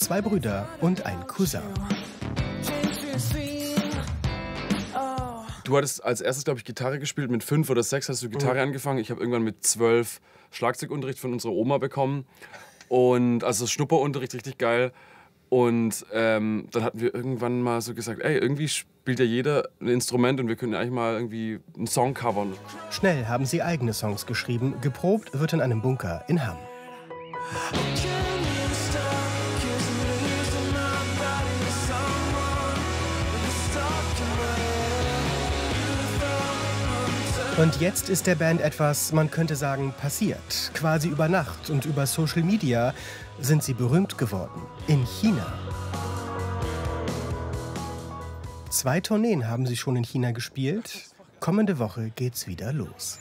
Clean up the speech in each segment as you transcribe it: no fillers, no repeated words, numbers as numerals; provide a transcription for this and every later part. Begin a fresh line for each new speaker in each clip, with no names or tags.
2 Brüder und ein Cousin.
Du hattest als erstes, glaube ich, Gitarre gespielt. Mit 5 oder 6 hast du Gitarre angefangen. Ich habe irgendwann mit 12 Schlagzeugunterricht von unserer Oma bekommen. Und also Schnupperunterricht, richtig geil. Und dann hatten wir irgendwann mal so gesagt, ey, irgendwie spielt ja jeder ein Instrument und wir können ja eigentlich mal irgendwie einen Song covern.
Schnell haben sie eigene Songs geschrieben. Geprobt wird in einem Bunker in Hamm. Und jetzt ist der Band etwas, man könnte sagen, passiert. Quasi über Nacht und über Social Media sind sie berühmt geworden. In China. 2 Tourneen haben sie schon in China gespielt. Kommende Woche geht's wieder los.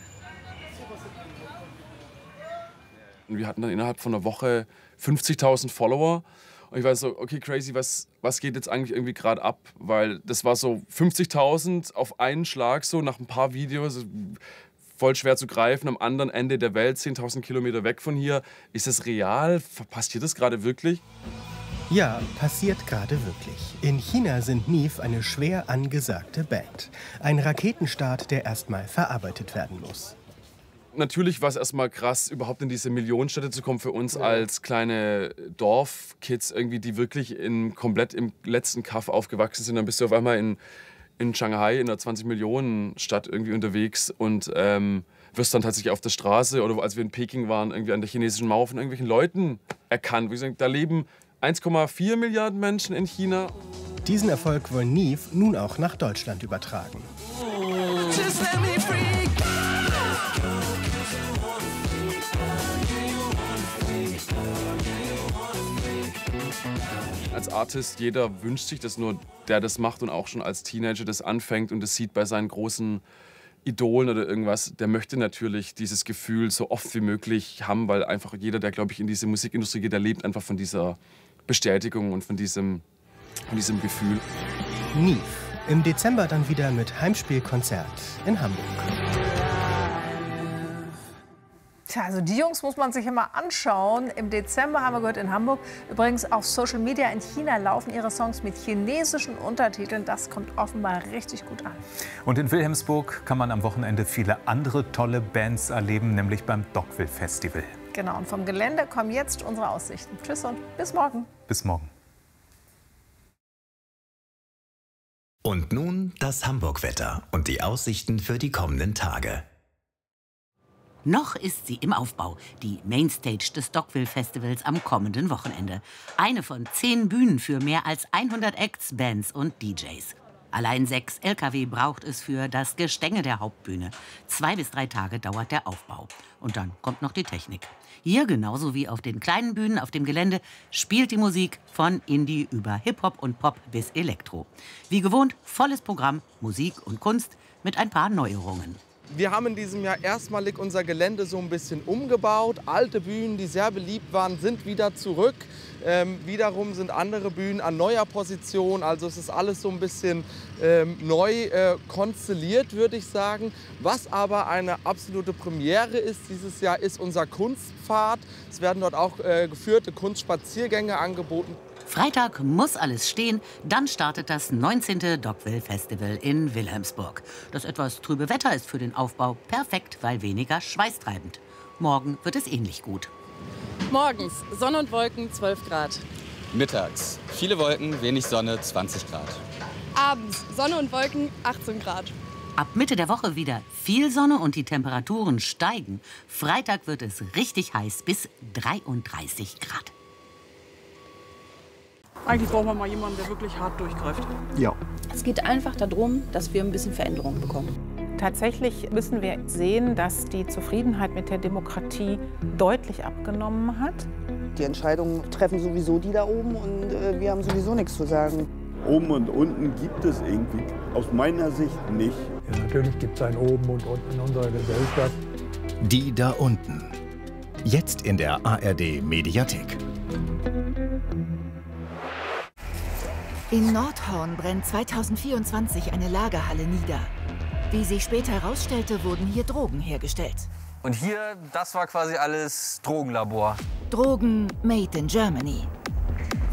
Wir hatten dann innerhalb von einer Woche 50.000 Follower. Und ich war so, okay, crazy, was geht jetzt eigentlich irgendwie gerade ab? Weil das war so 50.000 auf einen Schlag, so nach ein paar Videos, voll schwer zu greifen. Am anderen Ende der Welt, 10.000 Kilometer weg von hier. Ist das real? Passiert das gerade wirklich?
Ja, passiert gerade wirklich. In China sind Neve eine schwer angesagte Band. Ein Raketenstart, der erstmal verarbeitet werden muss.
Natürlich war es erstmal krass, überhaupt in diese Millionenstädte zu kommen für uns als kleine Dorfkids, irgendwie, die wirklich komplett im letzten Kaff aufgewachsen sind. Dann bist du auf einmal in Shanghai, in einer 20-Millionen-Stadt irgendwie unterwegs und wirst dann tatsächlich auf der Straße oder als wir in Peking waren, irgendwie an der chinesischen Mauer von irgendwelchen Leuten erkannt. Da leben 1,4 Milliarden Menschen in China.
Diesen Erfolg wollen Neve nun auch nach Deutschland übertragen.
Als Artist, jeder wünscht sich das nur, der das macht und auch schon als Teenager das anfängt und das sieht bei seinen großen Idolen oder irgendwas, der möchte natürlich dieses Gefühl so oft wie möglich haben, weil einfach jeder, der, glaube ich, in diese Musikindustrie geht, der lebt einfach von dieser Bestätigung und von diesem Gefühl.
Neve. Im Dezember dann wieder mit Heimspielkonzert in Hamburg.
Tja, also die Jungs muss man sich immer anschauen. Im Dezember haben wir gehört in Hamburg. Übrigens auf Social Media in China laufen ihre Songs mit chinesischen Untertiteln. Das kommt offenbar richtig gut an.
Und in Wilhelmsburg kann man am Wochenende viele andere tolle Bands erleben, nämlich beim Dockville Festival.
Genau, und vom Gelände kommen jetzt unsere Aussichten. Tschüss und bis morgen.
Bis morgen.
Und nun das Hamburg-Wetter und die Aussichten für die kommenden Tage.
Noch ist sie im Aufbau, die Mainstage des Dockville Festivals am kommenden Wochenende. Eine von 10 Bühnen für mehr als 100 Acts, Bands und DJs. Allein 6 LKW braucht es für das Gestänge der Hauptbühne. 2 bis 3 Tage dauert der Aufbau. Und dann kommt noch die Technik. Hier, genauso wie auf den kleinen Bühnen auf dem Gelände, spielt die Musik von Indie über Hip-Hop und Pop bis Elektro. Wie gewohnt, volles Programm, Musik und Kunst mit ein paar Neuerungen.
Wir haben in diesem Jahr erstmalig unser Gelände so ein bisschen umgebaut. Alte Bühnen, die sehr beliebt waren, sind wieder zurück. Wiederum sind andere Bühnen an neuer Position. Also es ist alles so ein bisschen neu konstelliert, würde ich sagen. Was aber eine absolute Premiere ist dieses Jahr, ist unser Kunstpfad. Es werden dort auch geführte Kunstspaziergänge angeboten.
Freitag muss alles stehen, dann startet das 19. Dockville Festival in Wilhelmsburg. Das etwas trübe Wetter ist für den Aufbau perfekt, weil weniger schweißtreibend. Morgen wird es ähnlich gut.
Morgens Sonne und Wolken 12 Grad.
Mittags viele Wolken, wenig Sonne 20 Grad.
Abends Sonne und Wolken 18 Grad.
Ab Mitte der Woche wieder viel Sonne und die Temperaturen steigen. Freitag wird es richtig heiß bis 33 Grad.
Eigentlich brauchen wir mal jemanden, der wirklich hart durchgreift.
Ja.
Es geht einfach darum, dass wir ein bisschen Veränderung bekommen.
Tatsächlich müssen wir sehen, dass die Zufriedenheit mit der Demokratie deutlich abgenommen hat.
Die Entscheidungen treffen sowieso die da oben und wir haben sowieso nichts zu sagen.
Oben und unten gibt es irgendwie aus meiner Sicht nicht.
Ja, natürlich gibt es ein Oben und Unten in unserer Gesellschaft.
Die da unten. Jetzt in der ARD Mediathek.
In Nordhorn brennt 2024 eine Lagerhalle nieder. Wie sich später herausstellte, wurden hier Drogen hergestellt.
Und hier, das war quasi alles Drogenlabor.
Drogen made in Germany.